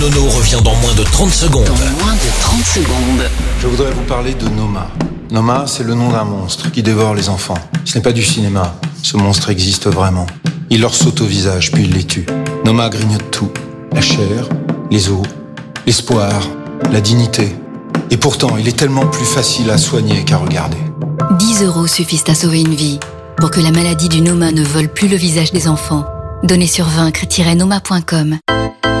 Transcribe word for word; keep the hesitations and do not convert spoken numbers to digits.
Nono revient dans moins de trente secondes. Dans moins de trente secondes. Je voudrais vous parler de Noma. Noma, c'est le nom d'un monstre qui dévore les enfants. Ce n'est pas du cinéma. Ce monstre existe vraiment. Il leur saute au visage, puis il les tue. Noma grignote tout. La chair, les os, l'espoir, la dignité. Et pourtant, il est tellement plus facile à soigner qu'à regarder. dix euros suffisent à sauver une vie. Pour que la maladie du Noma ne vole plus le visage des enfants, donnez sur vaincre tiret noma point com.